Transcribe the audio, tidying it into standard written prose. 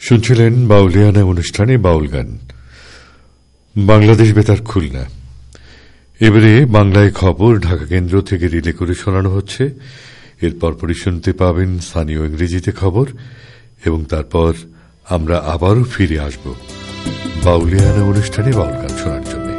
শুনছিলেন বাউলিয়ানা অনুষ্ঠানে বাউল গান। বাংলাদেশ বেতার খুলনা। এবারে বাংলায় খবর ঢাকা কেন্দ্র থেকে রিলে করে শোনানো হচ্ছে। এরপর শুনতে পাবেন স্থানীয় ইংরেজিতে খবর এবং তারপর আমরা আবারও ফিরে আসব বাউলিয়ানা অনুষ্ঠানে বাউল গান শোনার